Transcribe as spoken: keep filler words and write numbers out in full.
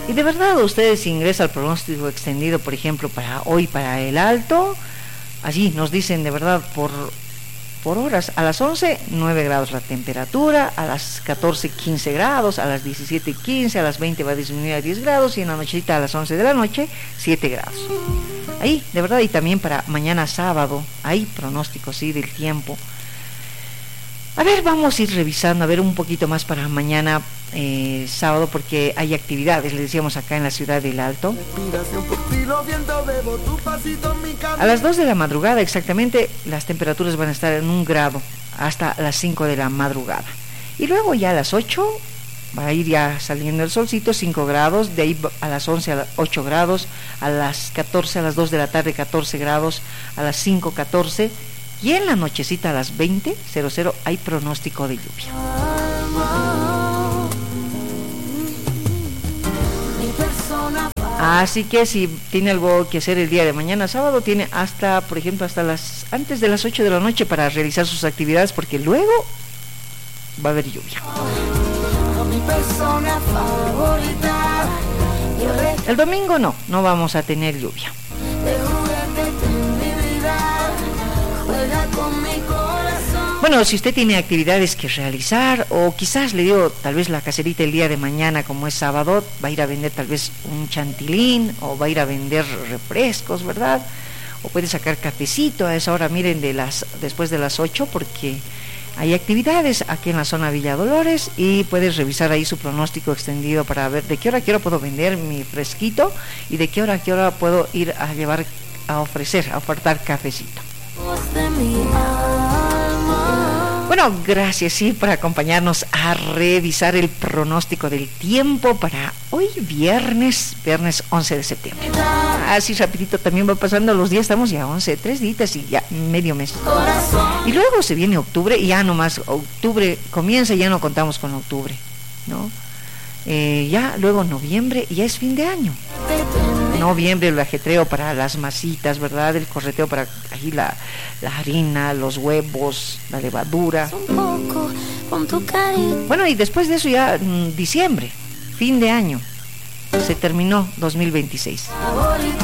Y de verdad, ustedes ingresan al pronóstico extendido, por ejemplo, para hoy, para el Alto, allí nos dicen de verdad por, por horas, a las once, nueve grados la temperatura, a las catorce, quince grados, a las diecisiete, quince, a las veinte va a disminuir a diez grados y en la nochecita a las once de la noche, siete grados. Ahí, de verdad, y también para mañana sábado, hay pronósticos, sí, del tiempo. A ver, vamos a ir revisando, a ver un poquito más para mañana eh, sábado, porque hay actividades, les decíamos acá en la ciudad del Alto. A las dos de la madrugada exactamente, las temperaturas van a estar en un grado hasta las cinco de la madrugada. Y luego ya a las ocho va a ir ya saliendo el solcito, cinco grados, de ahí a las once a ocho grados, a las catorce a las dos de la tarde catorce grados, a las cinco catorce. Y en la nochecita a las veinte hay pronóstico de lluvia. Así que si tiene algo que hacer el día de mañana sábado, tiene hasta, por ejemplo, hasta las antes de las ocho de la noche para realizar sus actividades, porque luego va a haber lluvia. El domingo no, no vamos a tener lluvia. Bueno, si usted tiene actividades que realizar, o quizás le dio tal vez la caserita el día de mañana, como es sábado, va a ir a vender tal vez un chantilín, o va a ir a vender refrescos, ¿verdad? O puede sacar cafecito a esa hora, miren, de las después de las ocho, porque hay actividades aquí en la zona Villa Dolores, y puedes revisar ahí su pronóstico extendido para ver de qué hora a qué hora puedo vender mi fresquito, y de qué hora a qué hora puedo ir a llevar, a ofrecer, a ofertar cafecito. Bueno, gracias, sí, por acompañarnos a revisar el pronóstico del tiempo para hoy viernes, viernes once de septiembre. Así rapidito también va pasando los días, estamos ya once, tres días y ya medio mes. Y luego se viene octubre y ya nomás octubre comienza y ya no contamos con octubre, ¿no? Eh, ya luego noviembre y ya es fin de año. Noviembre, el ajetreo para las masitas, ¿verdad? El correteo para ahí la, la harina, los huevos, la levadura. Bueno, y después de eso ya mmm, diciembre, fin de año, se terminó dos mil veintiséis.